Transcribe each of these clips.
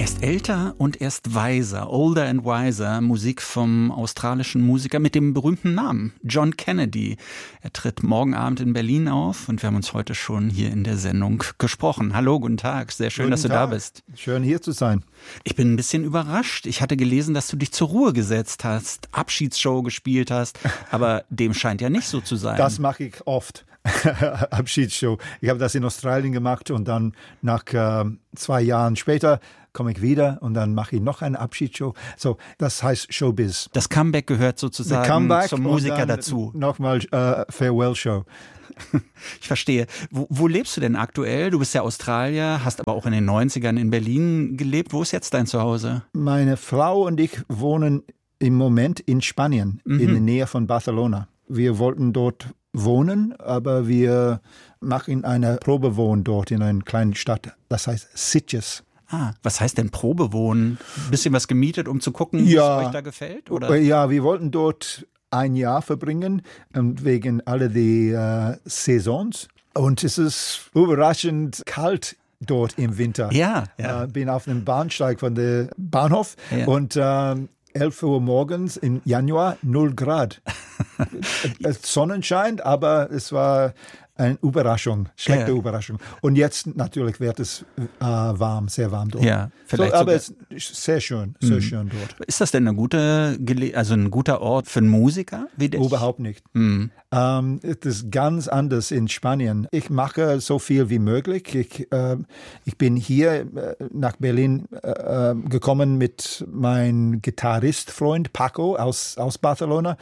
Erst älter und erst weiser, older and wiser, Musik vom australischen Musiker mit dem berühmten Namen John Kennedy. Er tritt morgen Abend in Berlin auf und wir haben uns heute schon hier in der Sendung gesprochen. Hallo, guten Tag, sehr schön, dass du da bist. Schön hier zu sein. Ich bin ein bisschen überrascht. Ich hatte gelesen, dass du dich zur Ruhe gesetzt hast, Abschiedsshow gespielt hast, aber dem scheint ja nicht so zu sein. Das mache ich oft. Abschiedsshow. Ich habe das in Australien gemacht und dann nach 2 Jahren später komme ich wieder und dann mache ich noch eine Abschiedsshow. So, das heißt Showbiz. Das Comeback gehört sozusagen zum Musiker dazu. Nochmal Farewell-Show. Ich verstehe. Wo lebst du denn aktuell? Du bist ja Australier, hast aber auch in den 90ern in Berlin gelebt. Wo ist jetzt dein Zuhause? Meine Frau und ich wohnen im Moment in Spanien, in der Nähe von Barcelona. Wir wollten dort wohnen, aber wir machen eine Probewohn dort in einer kleinen Stadt. Das heißt Sitges. Was heißt denn Probewohnen? Ein bisschen was gemietet, um zu gucken, wie es euch da gefällt? Oder? Ja, wir wollten dort 1 Jahr verbringen, wegen aller die Saisons. Und es ist überraschend kalt dort im Winter. Ja. Bin auf dem Bahnsteig von der Bahnhof und 11 Uhr morgens im Januar 0 Grad. Sonnenschein, aber es war eine Überraschung, schlechte Überraschung. Und jetzt natürlich wird es warm, sehr warm dort. Ja, vielleicht aber es ist sehr schön dort. Ist das denn ein guter Ort für einen Musiker wie dich? Überhaupt nicht. Es ist ganz anders in Spanien. Ich mache so viel wie möglich. Ich bin hier nach Berlin gekommen mit meinem Gitarristfreund Paco aus Barcelona.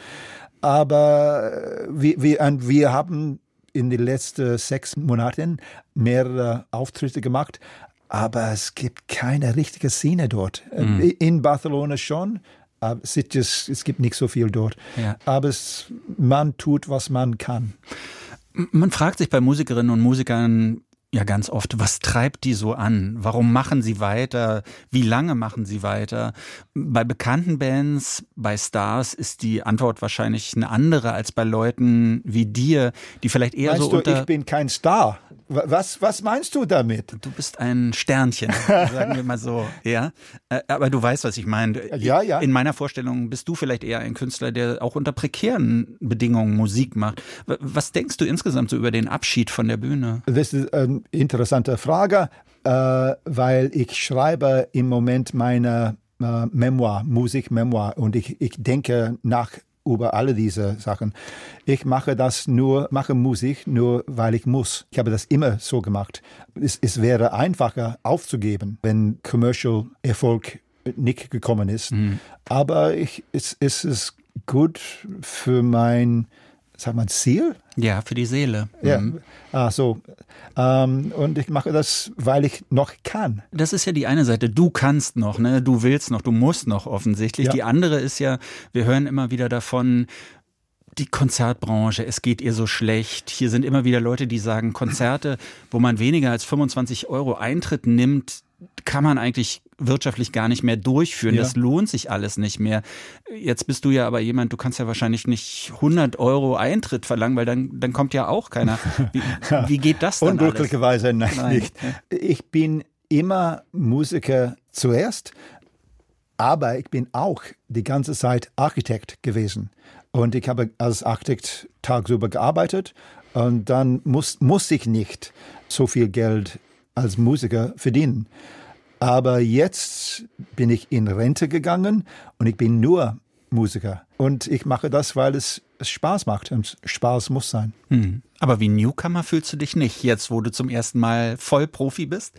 Aber wir haben in den letzten 6 Monaten mehrere Auftritte gemacht, aber es gibt keine richtige Szene dort. In Barcelona schon, aber es gibt nicht so viel dort. Ja. Aber man tut, was man kann. Man fragt sich bei Musikerinnen und Musikern ja ganz oft, was treibt die so an? Warum machen sie weiter? Wie lange machen sie weiter? Bei bekannten Bands, bei Stars ist die Antwort wahrscheinlich eine andere als bei Leuten wie dir, die vielleicht eher meinst so du, ich bin kein Star? Was meinst du damit? Du bist ein Sternchen, sagen wir mal so. Ja, aber du weißt, was ich meine. Ja. In meiner Vorstellung bist du vielleicht eher ein Künstler, der auch unter prekären Bedingungen Musik macht. Was denkst du insgesamt so über den Abschied von der Bühne? Das ist eine interessante Frage, weil ich schreibe im Moment meine Musikmemoir und ich denke nach über alle diese Sachen. Ich mache Musik nur, weil ich muss. Ich habe das immer so gemacht. Es wäre einfacher aufzugeben, wenn Commercial Erfolg nicht gekommen ist. Aber es ist gut für mein, Ziel? Ja, für die Seele. Ja, und ich mache das, weil ich noch kann. Das ist ja die eine Seite. Du kannst noch, ne? Du willst noch, du musst noch offensichtlich. Ja. Die andere ist ja, wir hören immer wieder davon, die Konzertbranche, es geht ihr so schlecht. Hier sind immer wieder Leute, die sagen, Konzerte, wo man weniger als 25 € Eintritt nimmt, kann man eigentlich wirtschaftlich gar nicht mehr durchführen. Ja. Das lohnt sich alles nicht mehr. Jetzt bist du ja aber jemand, du kannst ja wahrscheinlich nicht 100 € Eintritt verlangen, weil dann kommt ja auch keiner. Wie geht das dann Unglücklicherweise nicht. Ich bin immer Musiker zuerst, aber ich bin auch die ganze Zeit Architekt gewesen. Und ich habe als Architekt tagsüber gearbeitet und dann muss ich nicht so viel Geld als Musiker verdienen. Aber jetzt bin ich in Rente gegangen und ich bin nur Musiker. Und ich mache das, weil es Spaß macht und Spaß muss sein. Aber wie Newcomer fühlst du dich nicht, jetzt wo du zum ersten Mal Vollprofi bist?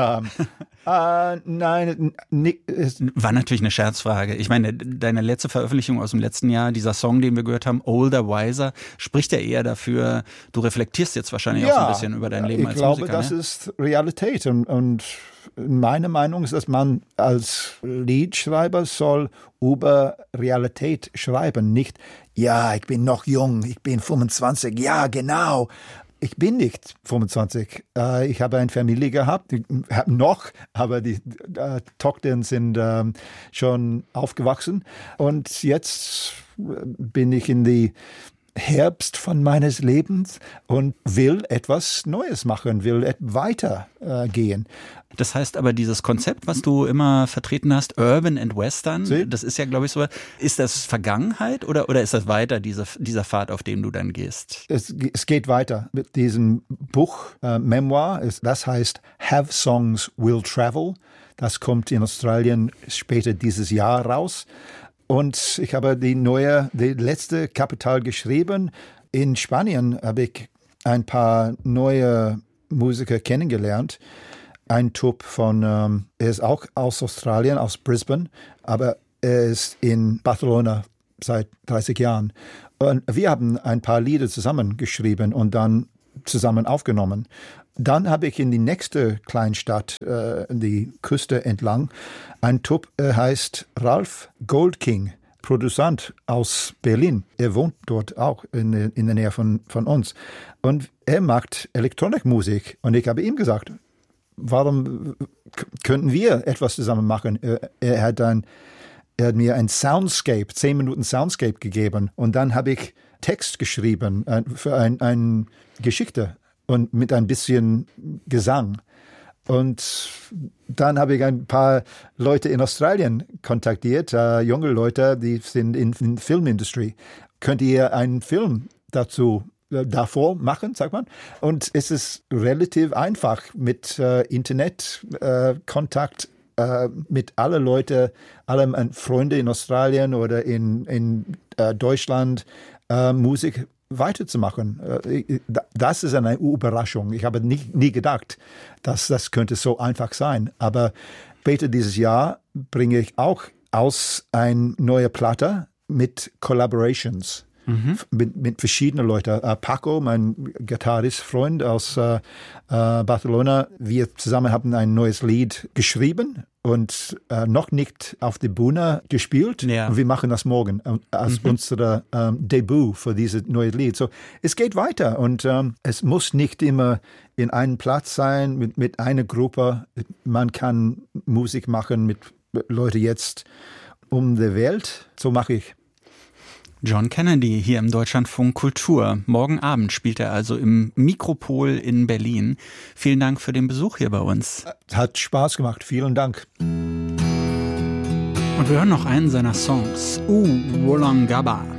Nein. War natürlich eine Scherzfrage. Ich meine, deine letzte Veröffentlichung aus dem letzten Jahr, dieser Song, den wir gehört haben, Older, Wiser, spricht ja eher dafür, du reflektierst jetzt wahrscheinlich auch so ein bisschen über dein Leben als Musiker. Ich glaube, das ist Realität und meine Meinung ist, dass man als Liedschreiber soll über Realität schreiben, nicht, ja, ich bin noch jung, ich bin 25, ja, genau. Ich bin nicht 25. Ich habe eine Familie gehabt, aber die Tochter sind schon aufgewachsen. Und jetzt bin ich in die Herbst von meines Lebens und will etwas Neues machen, will weitergehen. Das heißt aber, dieses Konzept, was du immer vertreten hast, Urban and Western, das ist ja, glaube ich, so, ist das Vergangenheit oder ist das weiter, dieser Pfad, auf dem du dann gehst? Es geht weiter mit diesem Buch, Memoir, das heißt Have Songs Will Travel. Das kommt in Australien später dieses Jahr raus. Und ich habe die letzte Kapital geschrieben. In Spanien habe ich ein paar neue Musiker kennengelernt. Ein Typ er ist auch aus Australien, aus Brisbane, aber er ist in Barcelona seit 30 Jahren. Und wir haben ein paar Lieder zusammengeschrieben und dann zusammen aufgenommen. Dann habe ich in die nächste Kleinstadt, die Küste entlang, ein Typ, heißt Ralf Goldking, Produzent aus Berlin. Er wohnt dort auch in der Nähe von uns. Und er macht Elektronikmusik. Und ich habe ihm gesagt, warum könnten wir etwas zusammen machen? Er hat mir ein Soundscape, 10 Minuten Soundscape gegeben. Und dann habe ich Text geschrieben für eine Geschichte und mit ein bisschen Gesang. Und dann habe ich ein paar Leute in Australien kontaktiert, junge Leute, die sind in der Filmindustrie. Könnt ihr einen Film davor machen, sagt man? Und es ist relativ einfach mit Internetkontakt mit allen Leuten, alle Freunde in Australien oder in Deutschland Musik weiterzumachen. Das ist eine Überraschung. Ich habe nie gedacht, dass das könnte so einfach sein. Aber später dieses Jahr bringe ich auch aus eine neue Platte mit Collaborations. Mit verschiedenen Leuten. Paco, mein Gitarrist-Freund aus Barcelona, wir zusammen haben ein neues Lied geschrieben und noch nicht auf die Bühne gespielt. Ja. Und wir machen das morgen als unser Debüt für dieses neue Lied. So, es geht weiter und es muss nicht immer in einem Platz sein, mit einer Gruppe. Man kann Musik machen mit Leuten jetzt um die Welt. So mache ich. John Kennedy hier im Deutschlandfunk Kultur. Morgen Abend spielt er also im Mikropol in Berlin. Vielen Dank für den Besuch hier bei uns. Hat Spaß gemacht. Vielen Dank. Und wir hören noch einen seiner Songs. Wollongabba.